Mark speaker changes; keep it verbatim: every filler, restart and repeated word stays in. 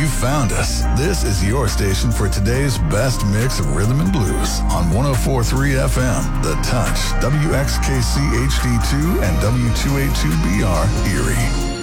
Speaker 1: found us. This is your station for today's best mix of rhythm and blues on one oh four point three F M, The Touch, W X K C H D two, and W two eighty-two B R, Erie.